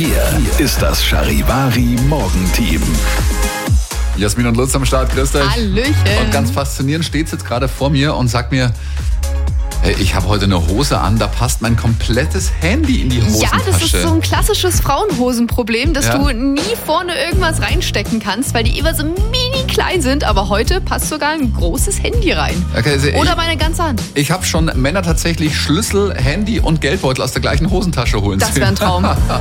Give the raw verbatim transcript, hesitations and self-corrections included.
Hier ist das Charivari Morgenteam. Jasmin und Lutz am Start, grüß euch. Hallöchen. Und ganz faszinierend steht jetzt gerade vor mir und sagt mir, hey, ich habe heute eine Hose an, da passt mein komplettes Handy in die Hosentasche. Ja, das ist so ein klassisches Frauenhosenproblem, dass Ja. du nie vorne irgendwas reinstecken kannst, weil die immer so mini klein sind. Aber heute passt sogar ein großes Handy rein. Okay, also Oder ich, meine ganze Hand. ich habe schon Männer tatsächlich Schlüssel, Handy und Geldbeutel aus der gleichen Hosentasche holen Das sehen. wäre ein Traum.